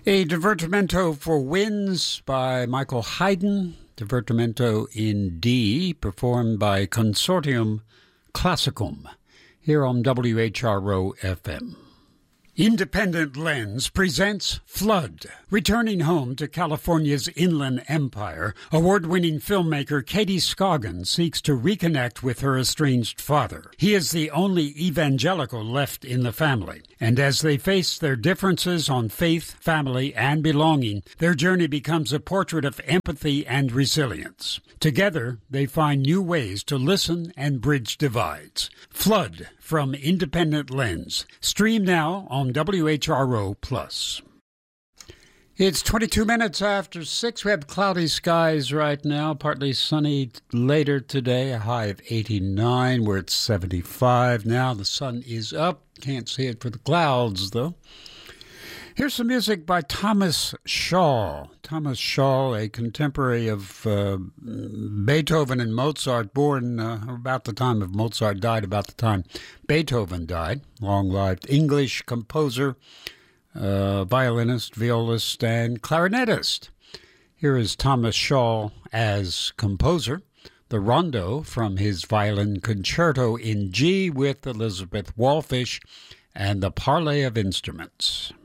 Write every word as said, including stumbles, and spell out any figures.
A Divertimento for Winds by Michael Haydn, Divertimento in D, performed by Consortium Classicum, here on W H R O F M. Independent Lens presents Flood. Returning home to California's Inland Empire, award-winning filmmaker Katie Scoggin seeks to reconnect with her estranged father. He is the only evangelical left in the family, and as they face their differences on faith, family, and belonging, their journey becomes a portrait of empathy and resilience. Together, they find new ways to listen and bridge divides. Flood from Independent Lens. Stream now on W H R O Plus. It's twenty-two minutes after six. We have cloudy skies right now, partly sunny later today, a high of eighty-nine. We're at seventy-five now. The sun is up. Can't see it for the clouds, though. Here's some music by Thomas Shaw. Thomas Shaw, a contemporary of uh, Beethoven and Mozart, born uh, about the time of Mozart, died about the time Beethoven died. Long-lived English composer, uh, violinist, violist, and clarinetist. Here is Thomas Shaw as composer. The Rondo from his violin concerto in G with Elizabeth Wallfish and the Parley of Instruments.